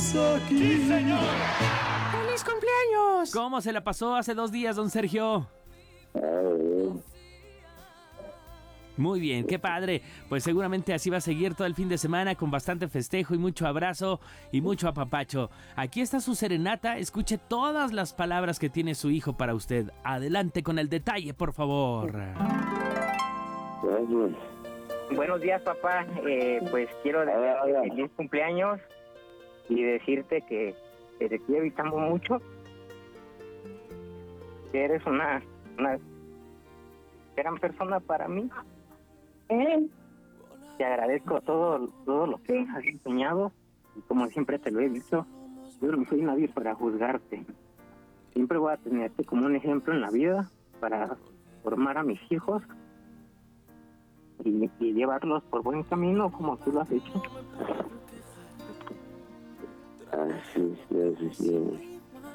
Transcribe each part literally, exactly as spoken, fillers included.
aquí. ¡Sí, señor! ¡Feliz cumpleaños! ¿Cómo se la pasó hace dos días, don Sergio? Muy bien, qué padre. Pues seguramente así va a seguir todo el fin de semana con bastante festejo y mucho abrazo y mucho apapacho. Aquí está su serenata. Escuche todas las palabras que tiene su hijo para usted. Adelante con el detalle, por favor. Buenos días, papá. Eh, pues quiero decirte feliz cumpleaños y decirte que, que te quiero y te amo mucho. Que eres una, una gran persona para mí. Eh, te agradezco todo, todo lo que has enseñado y como siempre te lo he dicho, yo no soy nadie para juzgarte. Siempre voy a tenerte como un ejemplo en la vida para formar a mis hijos y, y llevarlos por buen camino como tú lo has hecho. Así es, así es.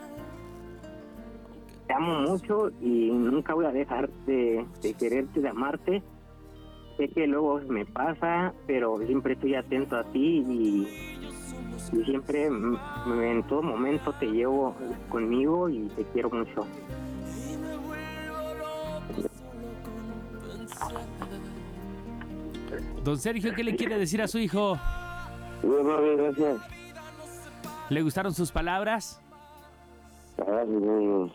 Te amo mucho y nunca voy a dejar de, de quererte, de amarte. Sé que luego me pasa, pero siempre estoy atento a ti y, y siempre m- en todo momento te llevo conmigo y te quiero mucho. Don Sergio, ¿qué le quiere decir a su hijo? Bueno, gracias. ¿Le gustaron sus palabras? Ah, bueno.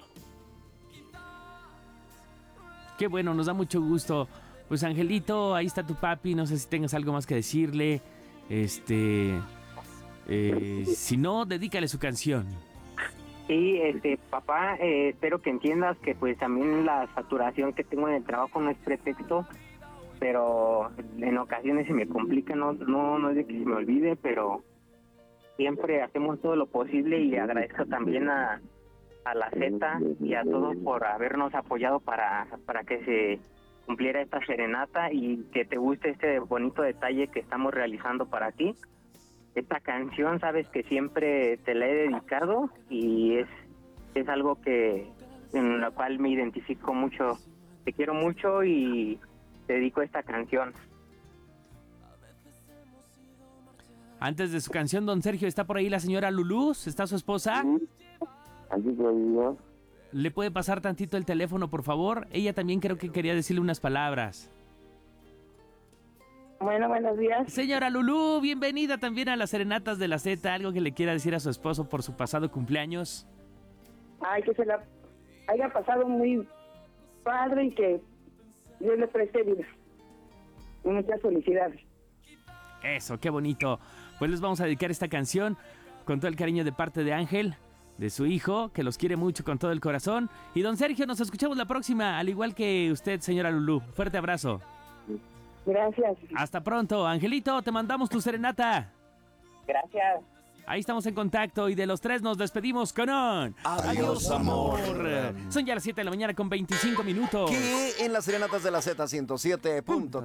Qué bueno, nos da mucho gusto. Pues Angelito, ahí está tu papi, no sé si tengas algo más que decirle. Este, eh, si no, dedícale su canción. Sí, este, papá, eh, espero que entiendas que pues también la saturación que tengo en el trabajo no es pretexto, pero en ocasiones se me complica, no, no, no es de que se me olvide, pero siempre hacemos todo lo posible y agradezco también a, a la Z y a todos por habernos apoyado para, para que se cumpliera esta serenata y que te guste este bonito detalle que estamos realizando para ti. Esta canción, sabes que siempre te la he dedicado y es, es algo que en la cual me identifico mucho. Te quiero mucho y te dedico esta canción. Antes de su canción, don Sergio, ¿está por ahí la señora Lulú? ¿Está su esposa? Aquí estoy yo. ¿Le puede pasar tantito el teléfono, por favor? Ella también creo que quería decirle unas palabras. Bueno, buenos días. Señora Lulú, bienvenida también a las Serenatas de la Z. ¿Algo que le quiera decir a su esposo por su pasado cumpleaños? Ay, que se la haya pasado muy padre y que Dios le preste vida. Muchas felicidades. Eso, qué bonito. Pues les vamos a dedicar esta canción con todo el cariño de parte de Ángel, de su hijo, que los quiere mucho con todo el corazón. Y don Sergio, nos escuchamos la próxima, al igual que usted, señora Lulú. Fuerte abrazo. Gracias. Hasta pronto. Angelito, te mandamos tu serenata. Gracias. Ahí estamos en contacto y de los tres nos despedimos con un... Adiós, amor. Son ya las siete de la mañana con veinticinco minutos. Que en las Serenatas de la Z ciento siete punto tres